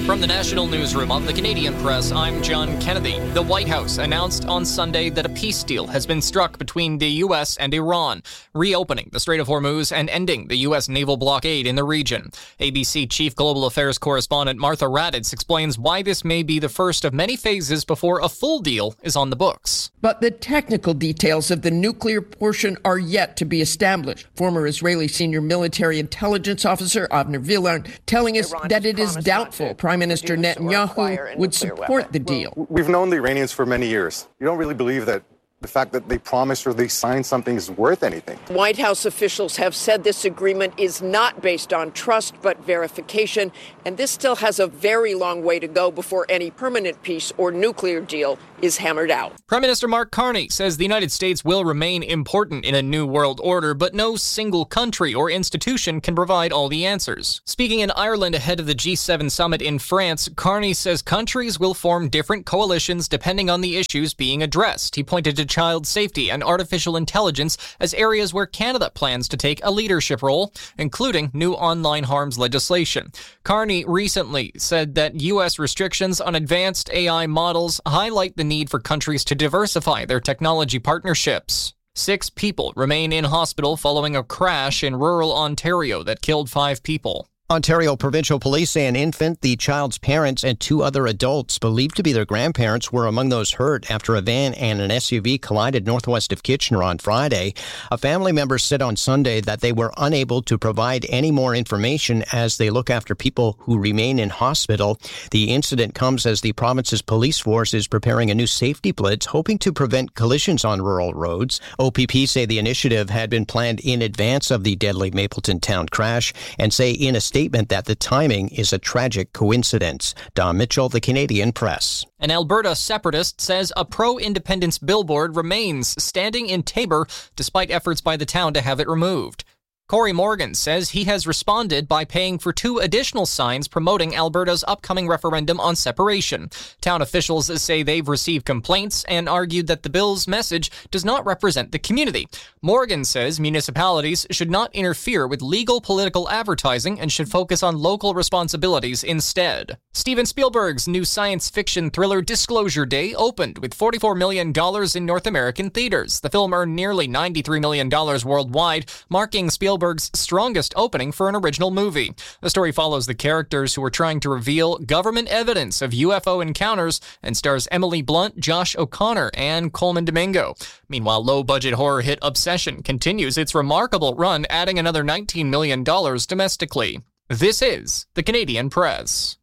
From the National Newsroom of the Canadian Press, I'm John Kennedy. The White House announced on Sunday that a peace deal has been struck between the U.S. and Iran, reopening the Strait of Hormuz and ending the U.S. naval blockade in the region. ABC Chief Global Affairs correspondent Martha Raddatz explains why this may be the first of many phases before a full deal is on the books. But the technical details of the nuclear portion are yet to be established. Former Israeli senior military intelligence officer Avner Vilar telling us that it is doubtful Prime Minister Netanyahu would support the deal. We've known the Iranians for many years. You don't really believe that the fact that they promised or they signed something is worth anything. White House officials have said this agreement is not based on trust but verification, and this still has a very long way to go before any permanent peace or nuclear deal is hammered out. Prime Minister Mark Carney says the United States will remain important in a new world order, but no single country or institution can provide all the answers. Speaking in Ireland ahead of the G7 summit in France, Carney says countries will form different coalitions depending on the issues being addressed. He pointed to child safety and artificial intelligence as areas where Canada plans to take a leadership role, including new online harms legislation. Carney recently said that U.S. restrictions on advanced AI models highlight the need for countries to diversify their technology partnerships. 6 people remain in hospital following a crash in rural Ontario that killed 5 people. Ontario Provincial Police say an infant, the child's parents, and 2 other adults believed to be their grandparents were among those hurt after a van and an SUV collided northwest of Kitchener on Friday. A family member said on Sunday that they were unable to provide any more information as they look after people who remain in hospital. The incident comes as the province's police force is preparing a new safety blitz, hoping to prevent collisions on rural roads. OPP say the initiative had been planned in advance of the deadly Mapleton town crash and say in a statement that the timing is a tragic coincidence. Don Mitchell, The Canadian Press. An Alberta separatist says a pro-independence billboard remains standing in Taber despite efforts by the town to have it removed. Corey Morgan says he has responded by paying for 2 additional signs promoting Alberta's upcoming referendum on separation. Town officials say they've received complaints and argued that the bill's message does not represent the community. Morgan says municipalities should not interfere with legal political advertising and should focus on local responsibilities instead. Steven Spielberg's new science fiction thriller Disclosure Day opened with $44 million in North American theaters. The film earned nearly $93 million worldwide, marking Spielberg's strongest opening for an original movie. The story follows the characters who are trying to reveal government evidence of UFO encounters and stars Emily Blunt, Josh O'Connor, and Coleman Domingo. Meanwhile, low-budget horror hit Obsession continues its remarkable run, adding another $19 million domestically. This is the Canadian Press.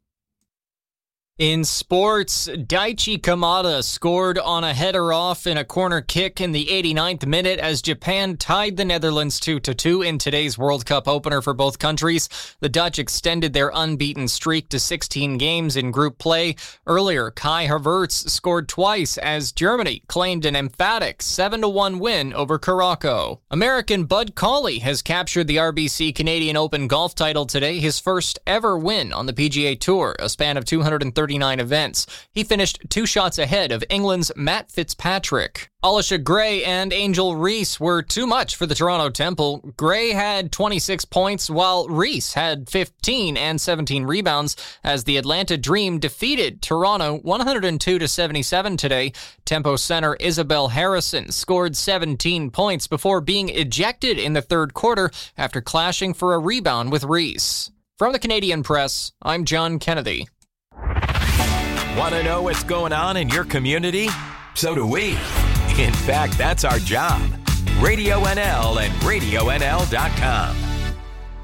In sports, Daichi Kamada scored on a header off in a corner kick in the 89th minute as Japan tied the Netherlands 2-2 in today's World Cup opener for both countries. The Dutch extended their unbeaten streak to 16 games in group play. Earlier, Kai Havertz scored twice as Germany claimed an emphatic 7-1 win over Morocco. American Bud Cauley has captured the RBC Canadian Open golf title today, his first ever win on the PGA Tour, a span of 239 events. He finished 2 shots ahead of England's Matt Fitzpatrick. Alisha Gray and Angel Reese were too much for the Toronto Temple. Gray had 26 points, while Reese had 15 and 17 rebounds as the Atlanta Dream defeated Toronto 102-77 today. Tempo center Isabel Harrison scored 17 points before being ejected in the third quarter after clashing for a rebound with Reese. From the Canadian Press, I'm John Kennedy. Want to know what's going on in your community? So do we. In fact, that's our job. Radio NL and RadioNL.com.